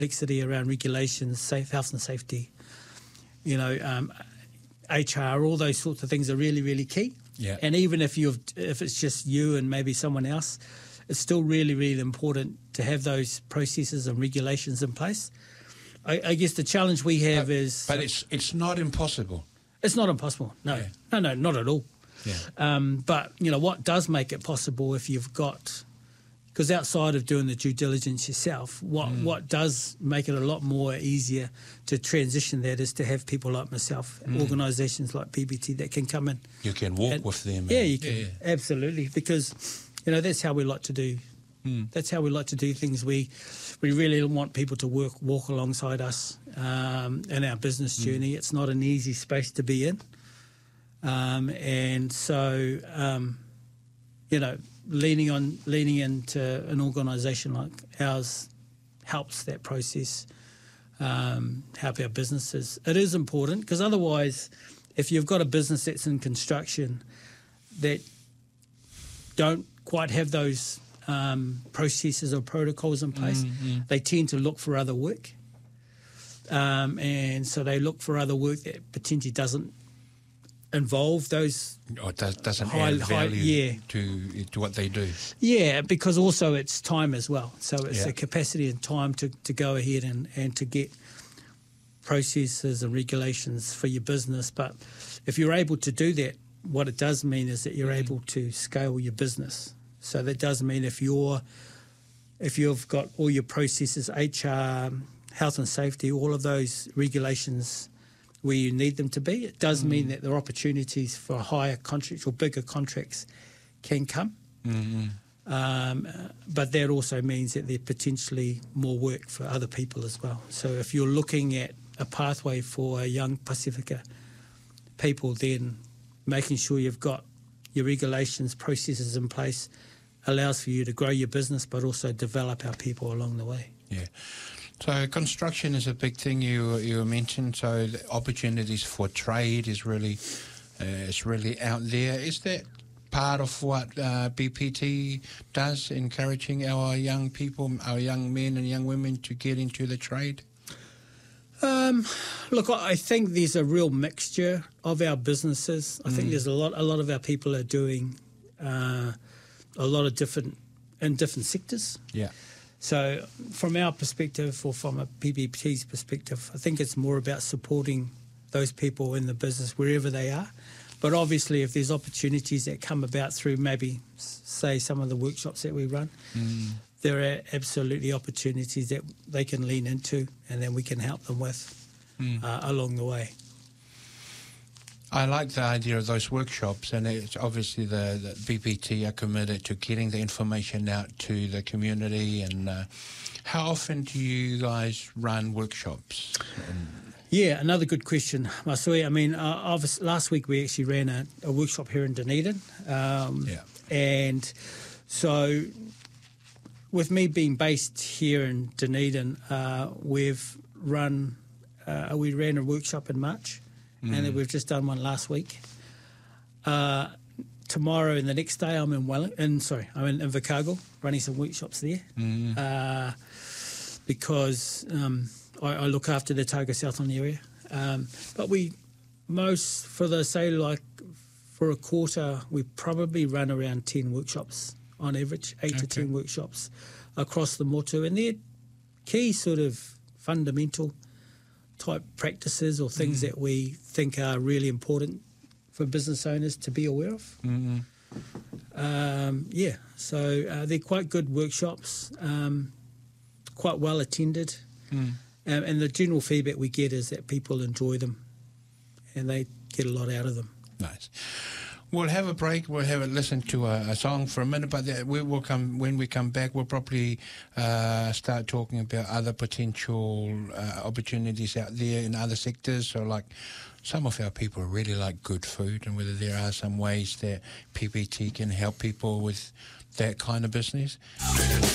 complexity around regulations, safe health and safety, HR, all those sorts of things are really, really key. Yeah. And even if it's just you and maybe someone else, it's still really, really important to have those processes and regulations in place. I guess the challenge we have is... But it's not impossible. It's not impossible, no. Yeah. No, not at all. Yeah. But, what does make it possible if you've got... Because outside of doing the due diligence yourself, what does make it a lot more easier to transition that is to have people like myself, organisations like PBT that can come in. You can walk with them. Yeah, you can. Yeah. Absolutely. Because, that's how we like to do. That's how we like to do things. We really want people to walk alongside us in our business journey. It's not an easy space to be in. And so, leaning into an organisation like ours helps that process, help our businesses. It is important because otherwise, if you've got a business that's in construction that don't quite have those processes or protocols in place, they tend to look for other work. And so they look for other work that potentially doesn't involve those... Or doesn't add value to what they do. Yeah, because also it's time as well. So it's the capacity and time to go ahead and to get processes and regulations for your business. But if you're able to do that, what it does mean is that you're able to scale your business. So that does mean if you've got all your processes, HR, health and safety, all of those regulations where you need them to be, it does mean that there are opportunities for higher contracts or bigger contracts can come. But that also means that there's potentially more work for other people as well. So if you're looking at a pathway for young Pasifika people, then making sure you've got your regulations, processes in place allows for you to grow your business but also develop our people along the way. Yeah. So construction is a big thing you mentioned. So the opportunities for trade is really out there. Is that part of what BPT does, encouraging our young people, our young men and young women to get into the trade? Look, I think there's a real mixture of our businesses. I think there's a lot of our people are doing a lot of different sectors. Yeah. So from our perspective, or from a PBT's perspective, I think it's more about supporting those people in the business wherever they are. But obviously, if there's opportunities that come about through maybe, say, some of the workshops that we run, there are absolutely opportunities that they can lean into and then we can help them with along the way. I like the idea of those workshops, and it's obviously the BPT are committed to getting the information out to the community. And how often do you guys run workshops? Yeah, another good question, Masui. I mean, last week we actually ran a workshop here in Dunedin. And so with me being based here in Dunedin, we ran a workshop in March. And then we've just done one last week. Tomorrow and the next day I'm in Invercargill running some workshops there because I look after the Otago Southland area. But for a quarter, we probably run around 10 workshops on average, 8 to 10 workshops across the motu. And they're key sort of fundamental type practices or things that we think are really important for business owners to be aware of. So they're quite good workshops, quite well attended, and the general feedback we get is that people enjoy them and they get a lot out of them. Nice. We'll have a break. We'll have a listen to a song for a minute, but when we come back, we'll probably start talking about other potential opportunities out there in other sectors. So, like, some of our people really like good food, and whether there are some ways that PBT can help people with that kind of business.